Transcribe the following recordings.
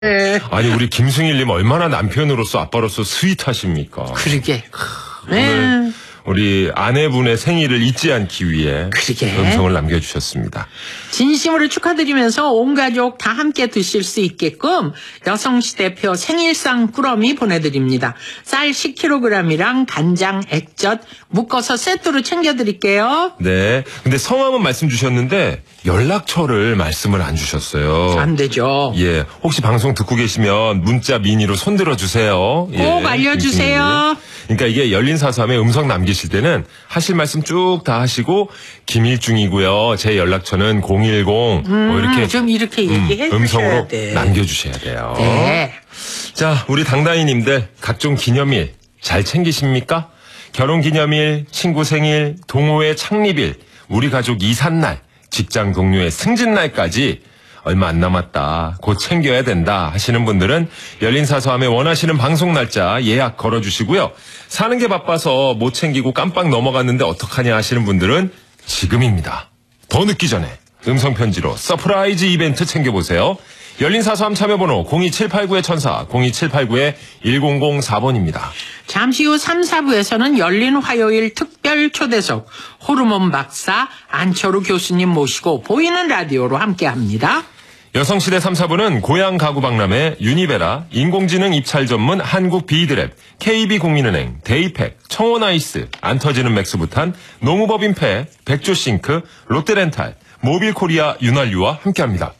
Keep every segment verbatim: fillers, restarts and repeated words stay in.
네. 아니 우리 김승일님 얼마나 남편으로서 아빠로서 스윗하십니까? 그러게. 오늘 네. 우리 아내분의 생일을 잊지 않기 위해 그러게. 음성을 남겨주셨습니다. 진심으로 축하드리면서 온 가족 다 함께 드실 수 있게끔 여성시 대표 생일상 꾸러미 보내드립니다. 쌀 십 킬로그램이랑 간장, 액젓 묶어서 세트로 챙겨드릴게요. 네. 근데 성함은 말씀 주셨는데 연락처를 말씀을 안 주셨어요. 안 되죠. 예. 혹시 방송 듣고 계시면 문자 미니로 손들어 주세요. 꼭 예, 알려주세요. 그러니까 이게 열린 사삼에 음성 남기실 때는 하실 말씀 쭉 다 하시고 김일중이고요. 제 연락처는 공일공 음, 뭐 이렇게 좀 이렇게 얘기해 음, 주셔야 음성으로 돼. 남겨주셔야 돼요. 네. 자, 우리 당당이님들 각종 기념일 잘 챙기십니까? 결혼기념일, 친구 생일, 동호회 창립일, 우리 가족 이삿날, 직장 동료의 승진날까지 얼마 안 남았다. 곧 챙겨야 된다 하시는 분들은 열린사서함에 원하시는 방송 날짜 예약 걸어주시고요. 사는 게 바빠서 못 챙기고 깜빡 넘어갔는데 어떡하냐 하시는 분들은 지금입니다. 더 늦기 전에 음성편지로 서프라이즈 이벤트 챙겨보세요. 열린사서함 참여번호 공이 칠팔구 천사 공이 칠팔구 일공공사 번입니다. 잠시 후 삼, 사부에서는 열린 화요일 특별 초대석 호르몬 박사 안철우 교수님 모시고 보이는 라디오로 함께합니다. 여성시대 삼, 사부는 고향 가구박람회, 유니베라, 인공지능 입찰 전문 한국 비드랩, 케이비국민은행, 데이팩, 청원아이스, 안 터지는 맥스부탄, 노무법인패, 백조싱크, 롯데렌탈, 모빌코리아 윤활유와 함께합니다.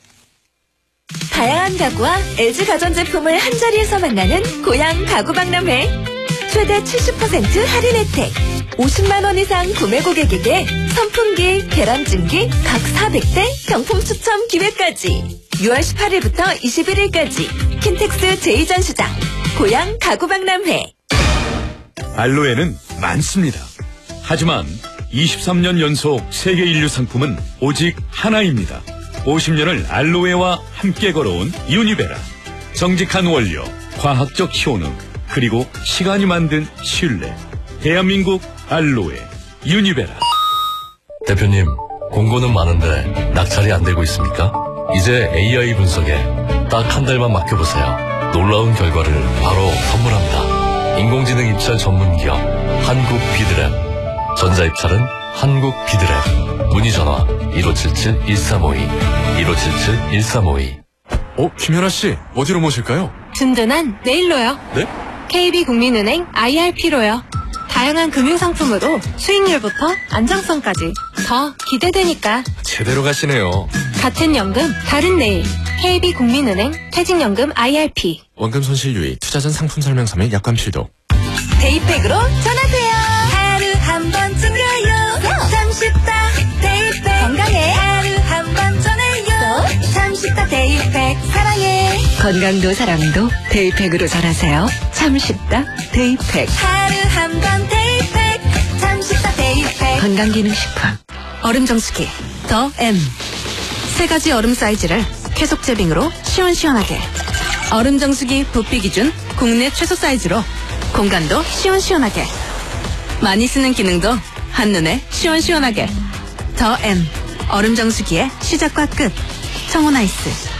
다양한 가구와 엘지 가전제품을 한자리에서 만나는 고향 가구박람회. 최대 칠십 퍼센트 할인 혜택. 오십만 원 이상 구매 고객에게 선풍기, 계란찜기 각 사백 대 경품 추첨 기회까지. 유월 십팔일부터 이십일일까지 킨텍스 제이 전시장 고향 가구박람회. 알로에는 많습니다. 하지만 이십삼 년 연속 세계 인류 상품은 오직 하나입니다. 오십 년을 알로에와 함께 걸어온 유니베라. 정직한 원료, 과학적 효능, 그리고 시간이 만든 신뢰. 대한민국 알로에 유니베라. 대표님, 공고는 많은데 낙찰이 안 되고 있습니까? 이제 에이아이 분석에 딱 한 달만 맡겨보세요. 놀라운 결과를 바로 선물합니다. 인공지능 입찰 전문기업 한국 비드랩. 전자입찰은 한국 비드랩. 문의 전화 일오칠칠 일삼오이 일오칠칠 일삼오이. 어, 김연아 씨, 어디로 모실까요? 든든한 내일로요. 네? 케이비국민은행 아이알피로요. 다양한 금융상품으로 수익률부터 안정성까지 더 기대되니까. 제대로 가시네요. 같은 연금, 다른 내일. 케이비국민은행 퇴직연금 아이알피. 원금 손실 유의, 투자 전 상품 설명서 및 약관 필독. 데이팩으로 전화돼요. 하루 한 번 챙겨요. 참 쉽다. 데이팩 건강해. 하루 한 번 전해요. 참 쉽다. 데이팩 사랑해. 건강도 사랑도 데이팩으로 전하세요. 참 쉽다. 데이팩. 하루 한 번 데이팩. 참 쉽다. 데이팩. 건강기능식품. 얼음 정수기 더 M. 세 가지 얼음 사이즈를 계속 제빙으로 시원시원하게. 얼음 정수기 부피 기준 국내 최소 사이즈로 공간도 시원시원하게. 많이 쓰는 기능도 한눈에 시원시원하게. 더 M. 얼음 정수기의 시작과 끝. 청원아이스.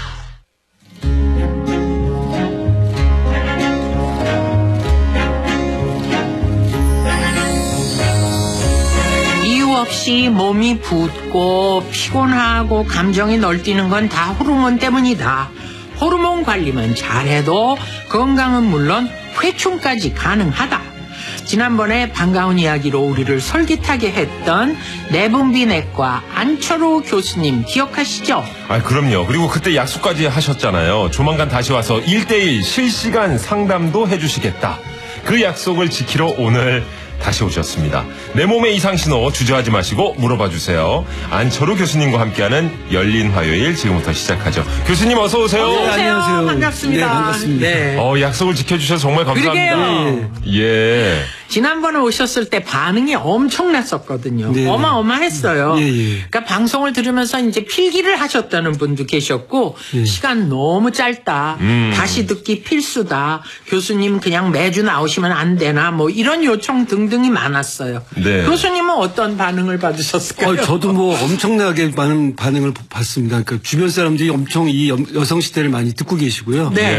없이 몸이 붓고 피곤하고 감정이 널뛰는 건 다 호르몬 때문이다. 호르몬 관리만 잘해도 건강은 물론 회충까지 가능하다. 지난번에 반가운 이야기로 우리를 솔깃하게 했던 내분비내과 안철우 교수님 기억하시죠? 아, 그럼요. 그리고 그때 약속까지 하셨잖아요. 조만간 다시 와서 일 대일 실시간 상담도 해주시겠다. 그 약속을 지키러 오늘 다시 오셨습니다. 내 몸의 이상신호 주저하지 마시고 물어봐 주세요. 안철우 교수님과 함께하는 열린 화요일 지금부터 시작하죠. 교수님 어서 오세요. 어서 오세요. 네, 안녕하세요. 반갑습니다. 네, 반갑습니다. 네. 어, 약속을 지켜주셔서 정말 감사합니다. 그러게요. 예. 지난번에 오셨을 때 반응이 엄청났었거든요. 네. 어마어마했어요. 예, 예. 그러니까 방송을 들으면서 이제 필기를 하셨다는 분도 계셨고, 예. 시간 너무 짧다. 음. 다시 듣기 필수다. 교수님 그냥 매주 나오시면 안 되나. 뭐 이런 요청 등등이 많았어요. 네. 교수님은 어떤 반응을 받으셨을까요? 어, 저도 뭐 엄청나게 많은 반응을 봤습니다. 그러니까 주변 사람들이 엄청 이 여- 여성시대를 많이 듣고 계시고요. 네.